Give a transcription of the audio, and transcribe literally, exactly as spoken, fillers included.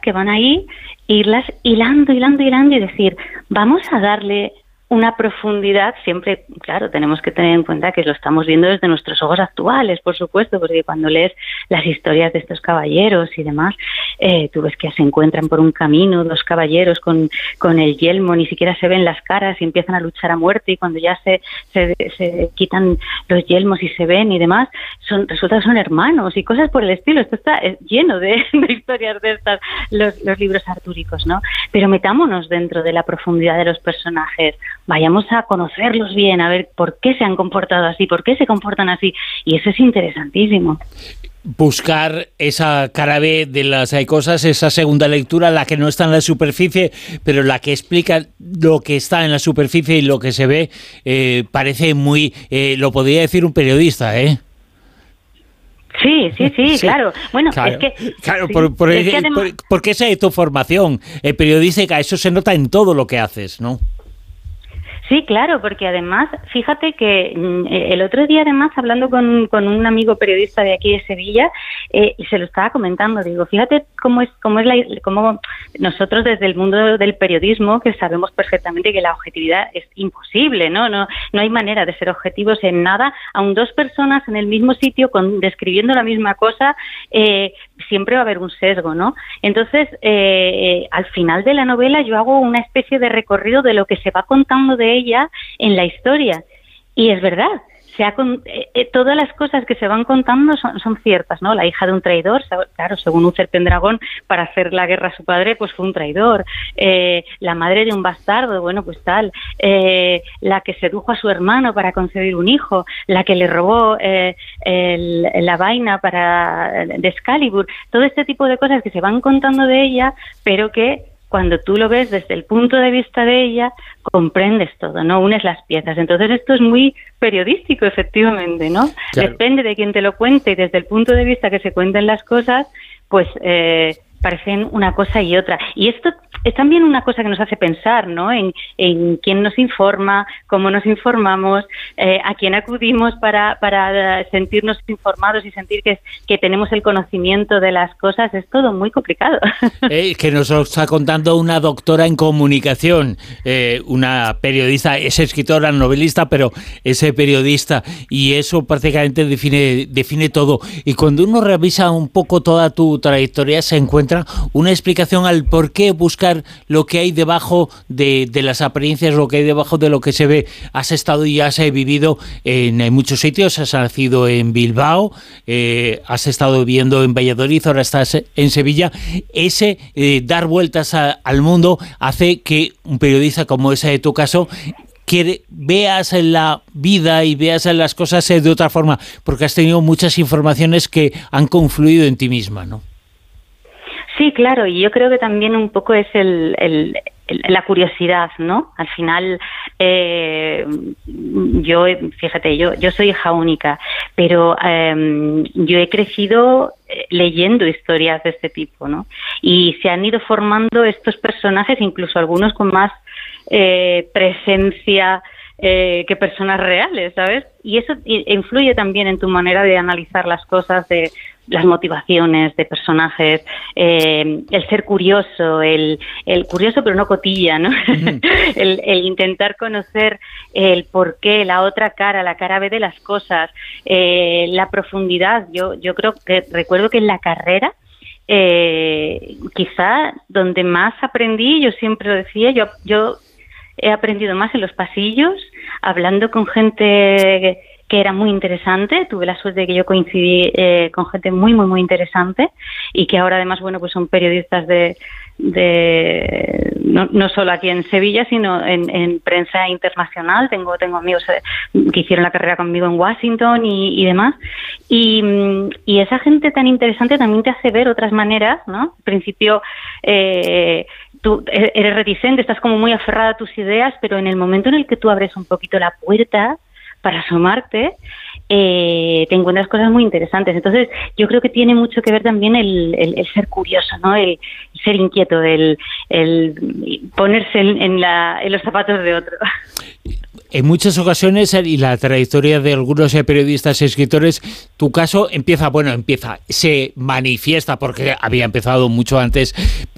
que van ahí, irlas hilando, hilando, hilando y decir, vamos a darle una profundidad. Siempre, claro, tenemos que tener en cuenta que lo estamos viendo desde nuestros ojos actuales, por supuesto, porque cuando lees las historias de estos caballeros y demás, eh, tú ves que se encuentran por un camino dos caballeros con, con el yelmo, ni siquiera se ven las caras y empiezan a luchar a muerte, y cuando ya se, se, se quitan los yelmos y se ven y demás, son, resulta que son hermanos y cosas por el estilo. Esto está lleno de, de historias de estas, los, los libros artúricos, ¿no? Pero metámonos dentro de la profundidad de los personajes, vayamos a conocerlos bien, a ver por qué se han comportado así, por qué se comportan así, y eso es interesantísimo. Buscar esa cara B de las cosas, esa segunda lectura, la que no está en la superficie, pero la que explica lo que está en la superficie y lo que se ve, eh, parece muy, eh, lo podría decir un periodista, ¿eh? Sí, sí, sí, sí, claro. Bueno, claro, es que... Claro, sí, por, por, es que además, por, porque esa es tu formación eh, periodística, eso se nota en todo lo que haces, ¿no? Sí, claro, porque además, fíjate que el otro día, además, hablando con, con un amigo periodista de aquí de Sevilla, eh, y se lo estaba comentando, digo, fíjate cómo es, cómo es la, cómo nosotros desde el mundo del periodismo, que sabemos perfectamente que la objetividad es imposible, ¿no? No, no hay manera de ser objetivos en nada, aun dos personas en el mismo sitio con, describiendo la misma cosa, eh, siempre va a haber un sesgo, ¿no? Entonces, eh, al final de la novela yo hago una especie de recorrido de lo que se va contando de ella en la historia, y es verdad, se ha con, eh, todas las cosas que se van contando son, son ciertas, ¿no? La hija de un traidor, claro, según Uther Pendragon, para hacer la guerra a su padre, pues fue un traidor. Eh, la madre de un bastardo, bueno, pues tal. Eh, la que sedujo a su hermano para concebir un hijo, la que le robó eh, el, la vaina para de Excalibur, todo este tipo de cosas que se van contando de ella, pero que cuando tú lo ves desde el punto de vista de ella, comprendes todo, ¿no? Unes las piezas. Entonces esto es muy periodístico, efectivamente, ¿no? Claro. Depende de quién te lo cuente, y desde el punto de vista que se cuenten las cosas, pues eh, parecen una cosa y otra. Y esto es también una cosa que nos hace pensar, ¿no? En, en quién nos informa, cómo nos informamos, eh, a quién acudimos para, para sentirnos informados y sentir que, que tenemos el conocimiento de las cosas. Es todo muy complicado. Eh, que nos lo está contando una doctora en comunicación, eh, una periodista, es escritora, novelista, pero es periodista, y eso prácticamente define, define todo. Y cuando uno revisa un poco toda tu trayectoria, se encuentra una explicación al por qué buscar lo que hay debajo de, de las apariencias, lo que hay debajo de lo que se ve. Has estado y has vivido en, en muchos sitios, has nacido en Bilbao, eh, has estado viviendo en Valladolid, ahora estás en Sevilla. Ese eh, dar vueltas a, al mundo hace que un periodista como ese de tu caso que veas en la vida y veas en las cosas de otra forma, porque has tenido muchas informaciones que han confluido en ti misma, ¿no? Sí, claro, y yo creo que también un poco es el, el, el la curiosidad, ¿no? Al final, eh, yo, fíjate, yo, yo soy hija única, pero eh, yo he crecido leyendo historias de este tipo, ¿no? Y se han ido formando estos personajes, incluso algunos con más eh, presencia eh, que personas reales, ¿sabes? Y eso influye también en tu manera de analizar las cosas, de las motivaciones de personajes, eh, el ser curioso, el, el curioso pero no cotilla, ¿no? Uh-huh. el, el intentar conocer el por qué, la otra cara, la cara B de las cosas, eh, la profundidad. Yo, yo creo que recuerdo que en la carrera, eh, quizá donde más aprendí, yo siempre lo decía, yo, yo he aprendido más en los pasillos, hablando con gente que era muy interesante. Tuve la suerte de que yo coincidí eh, con gente muy, muy, muy interesante, y que ahora además, bueno, pues son periodistas de, de no, no solo aquí en Sevilla, sino en, en prensa internacional. Tengo, tengo amigos que hicieron la carrera conmigo en Washington y, y demás. Y, y esa gente tan interesante también te hace ver otras maneras, ¿no? Al principio, eh, tú eres reticente, estás como muy aferrada a tus ideas, pero en el momento en el que tú abres un poquito la puerta para asomarte, eh, te encuentras cosas muy interesantes. Entonces, yo creo que tiene mucho que ver también el, el, el ser curioso, ¿no? El, el ser inquieto, el, el ponerse en, en, la, en los zapatos de otro. En muchas ocasiones, y la trayectoria de algunos periodistas y escritores, tu caso empieza, bueno, empieza, se manifiesta, porque había empezado mucho antes,